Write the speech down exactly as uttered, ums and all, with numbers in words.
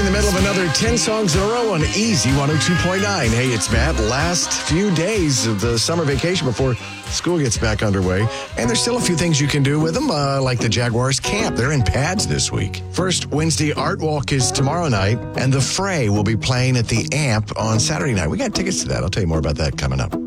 the middle of another ten songs in a row on Easy one oh two point nine. Hey, it's Matt. Last few days of the summer vacation before school gets back underway. And there's still a few things you can do with them, uh, like the Jaguars camp. They're in pads this week. First, Wednesday Art Walk is tomorrow night, and the Fray will be playing at the Amp on Saturday night. We got tickets to that. I'll tell you more about that coming up.